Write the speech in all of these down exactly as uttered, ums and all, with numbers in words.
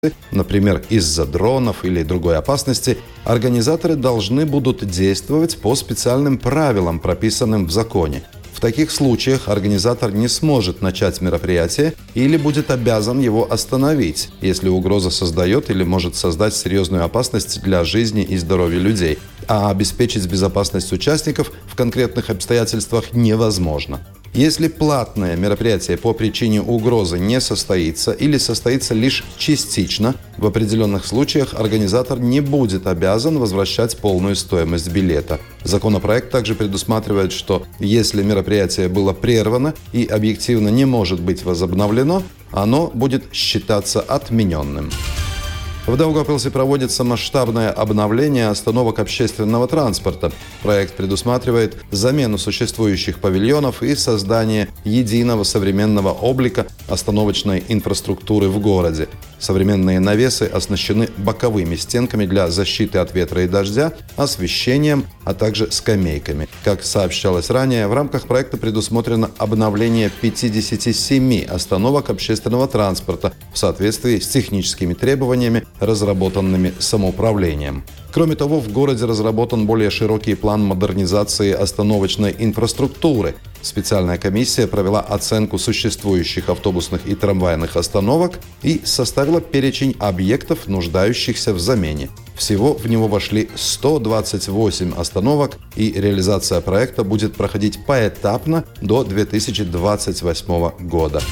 например, из-за дронов или другой опасности, организаторы должны будут действовать по специальным правилам, прописанным в законе. В таких случаях организатор не сможет начать мероприятие или будет обязан его остановить, если угроза создает или может создать серьезную опасность для жизни и здоровья людей, а обеспечить безопасность участников в конкретных обстоятельствах невозможно. Если платное мероприятие по причине угрозы не состоится или состоится лишь частично, в определенных случаях организатор не будет обязан возвращать полную стоимость билета. Законопроект также предусматривает, что если мероприятие было прервано и объективно не может быть возобновлено, оно будет считаться отмененным. В Даугавпилсе проводится масштабное обновление остановок общественного транспорта. Проект предусматривает замену существующих павильонов и создание единого современного облика остановочной инфраструктуры в городе. Современные навесы оснащены боковыми стенками для защиты от ветра и дождя, освещением, а также скамейками. Как сообщалось ранее, в рамках проекта предусмотрено обновление пятидесяти семи остановок общественного транспорта в соответствии с техническими требованиями, разработанными самоуправлением. Кроме того, в городе разработан более широкий план модернизации остановочной инфраструктуры. Специальная комиссия провела оценку существующих автобусных и трамвайных остановок и составила перечень объектов, нуждающихся в замене. Всего в него вошли сто двадцать восемь остановок, и реализация проекта будет проходить поэтапно до две тысячи двадцать восьмого года.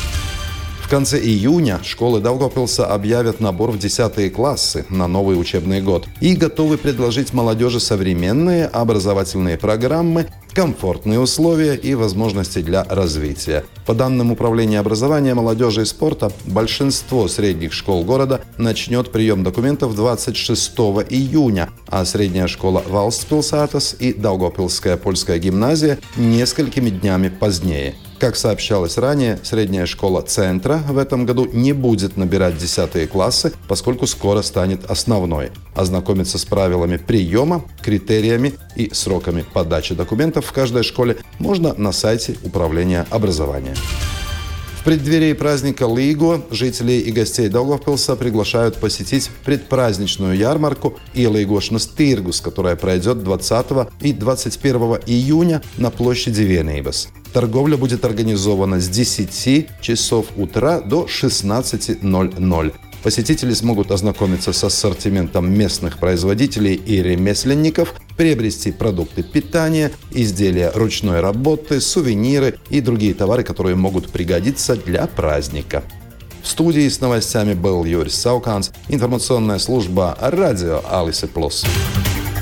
В конце июня школы Даугавпилса объявят набор в десятые классы на новый учебный год и готовы предложить молодежи современные образовательные программы, комфортные условия и возможности для развития. По данным Управления образования, молодежи и спорта, большинство средних школ города начнет прием документов двадцать шестого июня, а средняя школа Валстпилсатас и Даугавпилская польская гимназия несколькими днями позднее. Как сообщалось ранее, средняя школа центра в этом году не будет набирать десятые классы, поскольку скоро станет основной. Ознакомиться с правилами приема, критериями и сроками подачи документов в каждой школе можно на сайте Управления образования. В преддверии праздника Līgo жителей и гостей Даугавпилса приглашают посетить предпраздничную ярмарку Ielīgošanas tirgus, которая пройдет двадцатого и двадцать первого июня на площади Vienības. Торговля будет организована с десяти часов утра до шестнадцати ноль-ноль. Посетители смогут ознакомиться с ассортиментом местных производителей и ремесленников, приобрести продукты питания, изделия ручной работы, сувениры и другие товары, которые могут пригодиться для праздника. В студии с новостями был Юрис Сауканс, информационная служба радио Алисе Плюс.